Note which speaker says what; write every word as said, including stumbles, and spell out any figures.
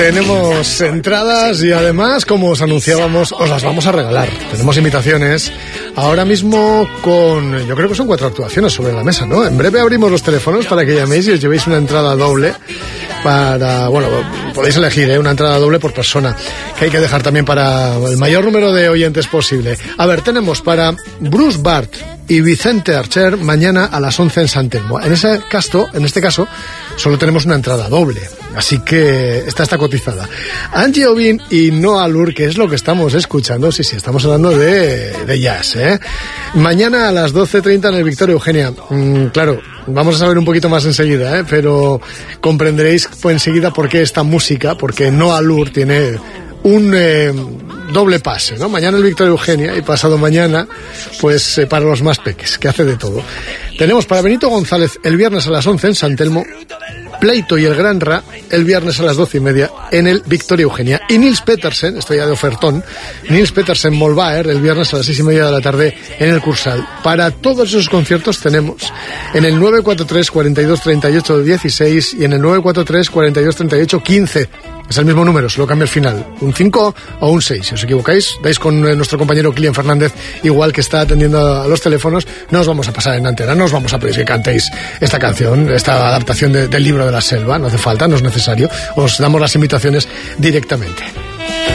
Speaker 1: Tenemos entradas y además, como os anunciábamos, os las vamos a regalar. Tenemos invitaciones ahora mismo con, yo creo que son cuatro actuaciones sobre la mesa, ¿no? En breve abrimos los teléfonos para que llaméis y os llevéis una entrada doble para, bueno, podéis elegir, ¿eh? Una entrada doble por persona, que hay que dejar también para el mayor número de oyentes posible. A ver, tenemos para Bruce Bart y Vicente Archer mañana a las once en San Telmo. En ese caso, en este caso, solo tenemos una entrada doble, así que esta está cotizada. Angie Ovin y Noah Lur, que es lo que estamos escuchando, sí, sí, estamos hablando de, de jazz, ¿eh? Mañana a las doce treinta en el Victoria Eugenia. Mm, claro, vamos a saber un poquito más enseguida, ¿eh? Pero comprenderéis pues, enseguida por qué esta música, porque Noah Lur tiene un eh, doble pase, ¿no? Mañana el Victoria Eugenia y pasado mañana, pues eh, para los más peques, que hace de todo. Tenemos para Benito González el viernes a las once en San Telmo, Pleito y el Gran Ra el viernes a las doce y media en el Victoria Eugenia. Y Nils Petersen, esto ya de ofertón, Nils Petersen Molbaer el viernes a las seis y media de la tarde en el Cursal. Para todos esos conciertos tenemos en el nueve cuatro tres, cuarenta y dos, treinta y ocho, dieciséis y en el nueve cuatro tres, cuarenta y dos, treinta y ocho, quince. Es el mismo número, solo cambia el final. Un cinco o un seis. Si os equivocáis, dais con nuestro compañero Kilian Fernández, igual que está atendiendo a los teléfonos. No os vamos a pasar en antena, no os vamos a pedir que cantéis esta canción, esta adaptación de, del libro de la selva. No hace falta, no es necesario. Os damos las invitaciones directamente.